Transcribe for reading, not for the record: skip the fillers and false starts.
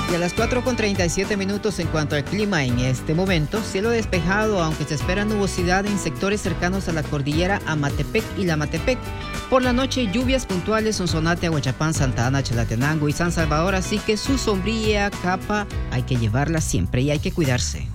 Y a las 4:37 en cuanto al clima en este momento, cielo despejado, aunque se espera nubosidad en sectores cercanos a la cordillera Amatepec y Lamatepec. Por la noche, lluvias puntuales en Sonsonate, Aguachapán, Santa Ana, Chalatenango y San Salvador, así que su sombrilla, capa, hay que llevarla siempre y hay que cuidarse.